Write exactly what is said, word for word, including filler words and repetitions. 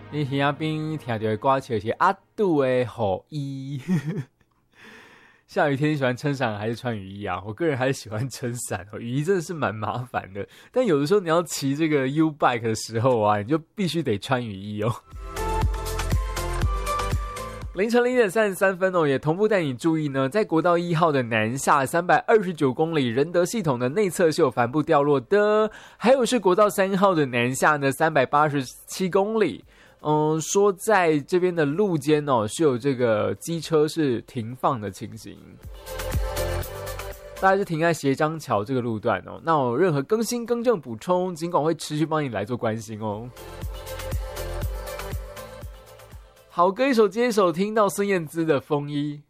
你耳仔边听到的歌曲是阿杜的雨衣。下雨天喜欢撑伞还是穿雨衣啊？我个人还是喜欢撑伞哦，雨衣真的是蛮麻烦的。但有的时候你要骑这个 U bike 的时候啊，你就必须得穿雨衣哦。凌晨零点三十三分哦，也同步带你注意呢，在国道一号的南下三百二十九公里仁德系统的内侧是有帆布掉落的，还有是国道三号的南下呢三百八十七公里。嗯，说在这边的路肩哦是有这个机车是停放的情形，大概是停在斜张桥这个路段哦。那有任何更新、更正、补充，尽管会持续帮你来做关心哦。好歌一首接一首，听到孙燕姿的《风衣》。